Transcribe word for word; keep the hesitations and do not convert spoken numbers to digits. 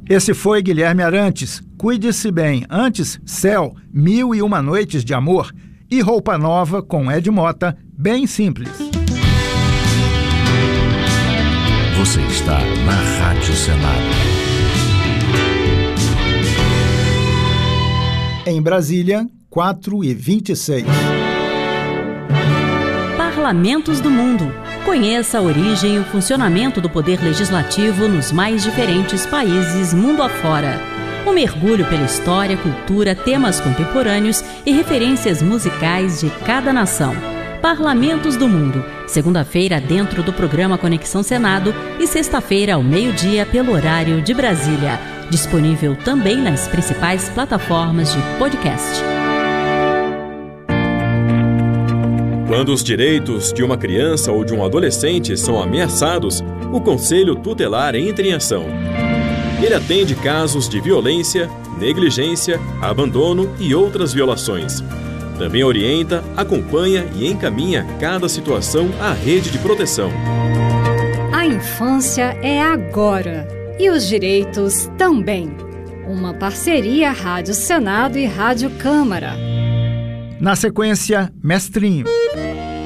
Esse foi Guilherme Arantes. Cuide-se bem. Antes, Céu, Mil e Uma Noites de Amor. E Roupa Nova, com Ed Mota, bem simples. Você está na Rádio Senado. Em Brasília, quatro e vinte e seis. Parlamentos do Mundo. Conheça a origem e o funcionamento do poder legislativo nos mais diferentes países mundo afora. Um mergulho pela história, cultura, temas contemporâneos e referências musicais de cada nação. Parlamentos do Mundo, segunda-feira dentro do programa Conexão Senado e sexta-feira ao meio-dia pelo horário de Brasília. Disponível também nas principais plataformas de podcast. Quando os direitos de uma criança ou de um adolescente são ameaçados, o Conselho Tutelar entra em ação. Ele atende casos de violência, negligência, abandono e outras violações. Também orienta, acompanha e encaminha cada situação à rede de proteção. A infância é agora e os direitos também. Uma parceria Rádio Senado e Rádio Câmara. Na sequência, Mestrinho.